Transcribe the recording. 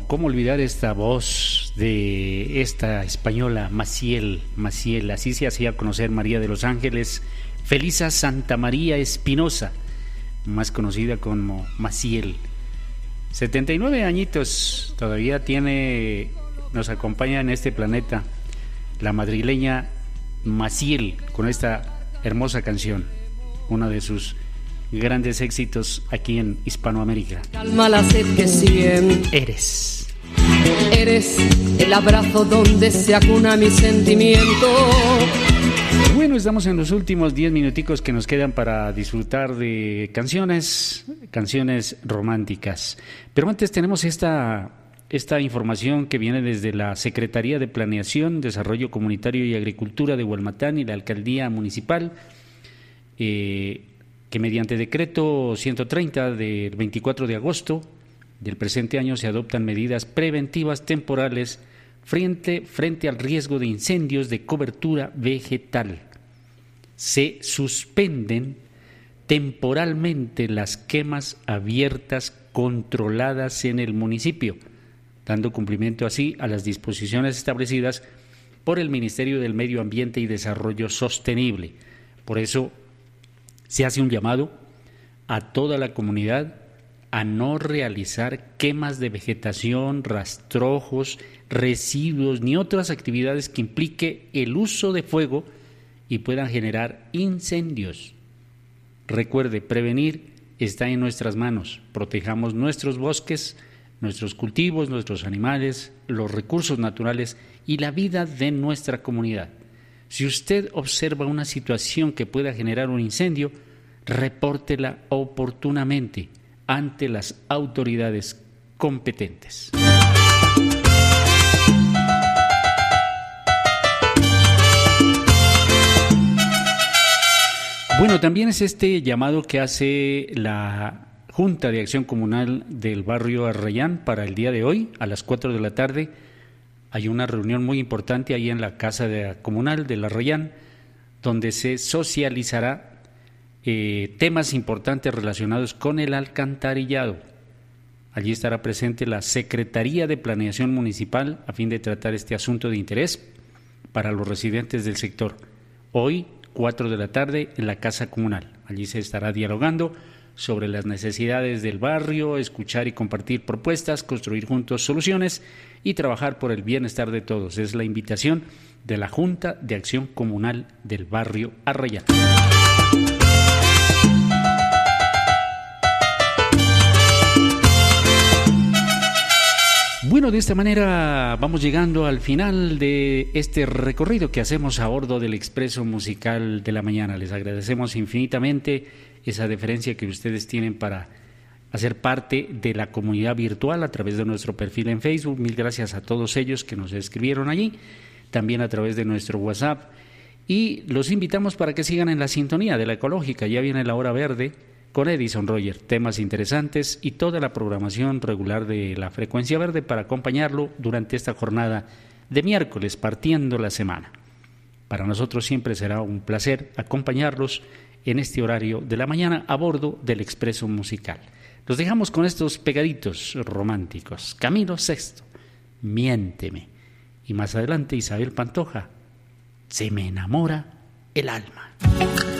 ¿Cómo olvidar esta voz de esta española, Maciel? Así se hacía conocer María de los Ángeles Felisa Santa María Espinosa, más conocida como Maciel. 79 añitos todavía tiene, nos acompaña en este planeta la madrileña Maciel con esta hermosa canción, una de sus grandes éxitos aquí en Hispanoamérica. Calma la sed que siento. Eres el abrazo donde se acuna mi sentimiento. Bueno, estamos en los últimos 10 minuticos que nos quedan para disfrutar de canciones románticas. Pero antes tenemos esta información que viene desde la Secretaría de Planeación, Desarrollo Comunitario y Agricultura de Hualmatán y la Alcaldía Municipal, que mediante decreto 130 del 24 de agosto del presente año se adoptan medidas preventivas temporales frente al riesgo de incendios de cobertura vegetal. Se suspenden temporalmente las quemas abiertas controladas en el municipio, dando cumplimiento así a las disposiciones establecidas por el Ministerio del Medio Ambiente y Desarrollo Sostenible. Por eso se hace un llamado a toda la comunidad a no realizar quemas de vegetación, rastrojos, residuos ni otras actividades que implique el uso de fuego y puedan generar incendios. Recuerde, prevenir está en nuestras manos. Protejamos nuestros bosques, nuestros cultivos, nuestros animales, los recursos naturales y la vida de nuestra comunidad. Si usted observa una situación que pueda generar un incendio, repórtela oportunamente ante las autoridades competentes. Bueno, también es este llamado que hace la Junta de Acción Comunal del barrio Arrayán para el día de hoy, a las 4 de la tarde. Hay una reunión muy importante ahí en la Casa Comunal del Arrayán, donde se socializará temas importantes relacionados con el alcantarillado. Allí estará presente la Secretaría de Planeación Municipal a fin de tratar este asunto de interés para los residentes del sector. Hoy, 4 de la tarde, en la Casa Comunal. Allí se estará dialogando sobre las necesidades del barrio, escuchar y compartir propuestas, construir juntos soluciones y trabajar por el bienestar de todos. Es la invitación de la Junta de Acción Comunal del barrio Arrayán. Bueno, de esta manera vamos llegando al final de este recorrido que hacemos a bordo del Expreso Musical de la Mañana. Les agradecemos infinitamente esa deferencia que ustedes tienen para hacer parte de la comunidad virtual a través de nuestro perfil en Facebook. Mil gracias a todos ellos que nos escribieron allí, también a través de nuestro WhatsApp. Y los invitamos para que sigan en la sintonía de la Ecológica. Ya viene la Hora Verde con Edison Roger, temas interesantes y toda la programación regular de la Frecuencia Verde para acompañarlo durante esta jornada de miércoles, partiendo la semana. Para nosotros siempre será un placer acompañarlos en este horario de la mañana a bordo del Expreso Musical. Los dejamos con estos pegaditos románticos. Camilo VI, Miénteme. Y más adelante Isabel Pantoja, Se me enamora el alma.